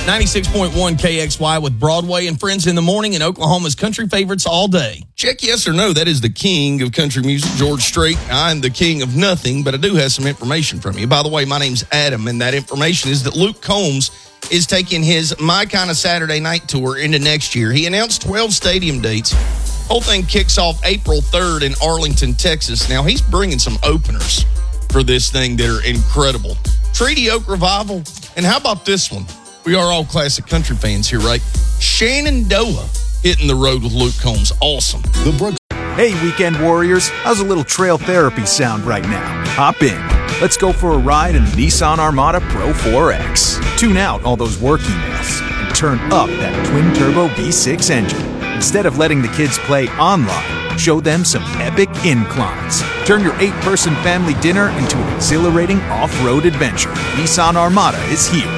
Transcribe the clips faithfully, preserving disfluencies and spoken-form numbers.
ninety-six point one K X Y with Broadway and Friends in the Morning and Oklahoma's country favorites all day. Check yes or no. That is the king of country music, George Strait. I'm the king of nothing, but I do have some information from you. By the way, my name's Adam, and that information is that Luke Combs is taking his My Kind of Saturday Night tour into next year. He announced twelve stadium dates. Whole thing kicks off April third in Arlington, Texas. Now, he's bringing some openers for this thing that are incredible. Treaty Oak Revival, and how about this one? We are all classic country fans here, right? Shenandoah hitting the road with Luke Combs. Awesome. The Brooks. Hey, weekend warriors. How's a little trail therapy sound right now? Hop in. Let's go for a ride in the Nissan Armada Pro four X. Tune out all those work emails and turn up that twin-turbo V six engine. Instead of letting the kids play online, show them some epic inclines. Turn your eight-person family dinner into an exhilarating off-road adventure. Nissan Armada is here.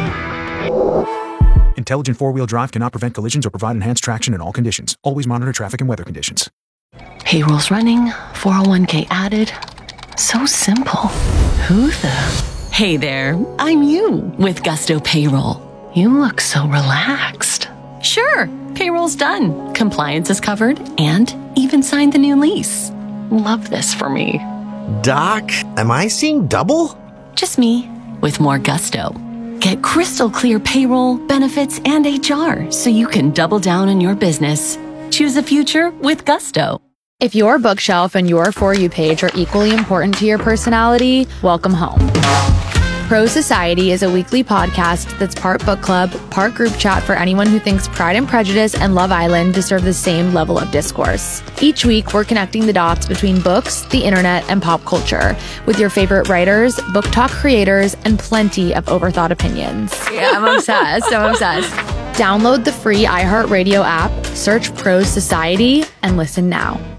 Intelligent four-wheel drive cannot prevent collisions or provide enhanced traction in all conditions. Always monitor traffic and weather conditions. Payroll's running, four oh one k added. So simple. Who the? Hey there, I'm you with Gusto Payroll. You look so relaxed. Sure, payroll's done. Compliance is covered and even signed the new lease. Love this for me. Doc, am I seeing double? Just me with more gusto. Get crystal clear payroll, benefits, and H R so you can double down on your business. Choose a future with Gusto. If your bookshelf and your For You page are equally important to your personality, welcome home. Pro Society is a weekly podcast that's part book club, part group chat for anyone who thinks Pride and Prejudice and Love Island deserve the same level of discourse. Each week, we're connecting the dots between books, the internet, and pop culture with your favorite writers, book talk creators, and plenty of overthought opinions. Yeah, I'm obsessed. I'm obsessed. Download the free iHeartRadio app, search Pro Society, and listen now.